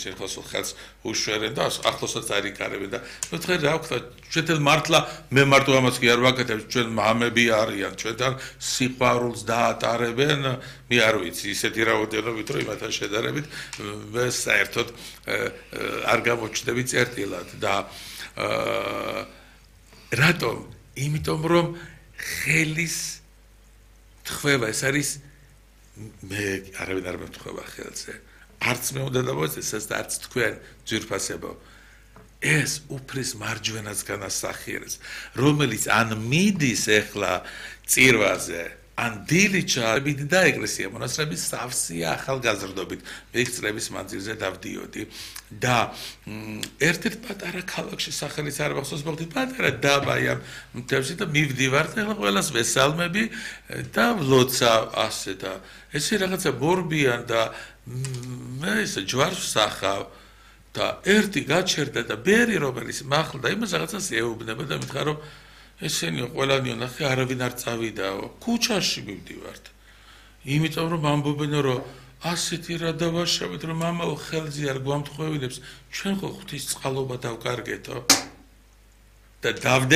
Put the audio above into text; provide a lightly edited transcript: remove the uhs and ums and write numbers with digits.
ისინი ხელს უშველენ და ახლოსაც არიკარებენ და მეთქე რა ვქნა ჩვენ მართლა მე მარტო ამას კი არ ვაკეთებ ჩვენ მამები არიან ჩვენთან სიყვარულს დაატარებენ მე არ ვიცი ისეთი რაოდენობით რომ იმათთან შედარებით მე საერთოდ არ გამოჩნდები წერტილად და რატომ იმიტომ რომ ხელის თხვევა ეს არის მე არავინ არ მეთხვევა ხელზე არც მე უნდა დავაწესოს და არც თქვენ ძვირფასებო ეს უფრის მარჯვენას განასახიერებს რომელიც ან მიდის ახლა წირვაზე ან დილიჩებით და ეკლესია მონასტრების სავსეა ახალგაზრდობით მე წლების მანძილზე დავდიოდი და ერთ-ერთ პატარა ქალაქში სახელიც არ მახსოვს მოხდით პატარა დაბა მთებში და მივდივართ ახლა ყველას ვესალმები და ვლოცა ასე და ესე რაღაცა ბორბიან და მე ეს ჯვარს ვსახავ და ერთი გაჩერდა და ბერი რომელიც მახლდა იმას რაღაცას ეუბნება და მითხრა რომ ესენიო ყველანიო ნახე არავინ არ წავიდაო ქუჩაში მივდივართ იმიტომ რომ ამბობენ რომ ასეთი რა დავაშავეთ რომ მამაო ხელზე არ გვამთხოვილებს ჩვენ ხო ღვთის წყალობა დავკარგეთო და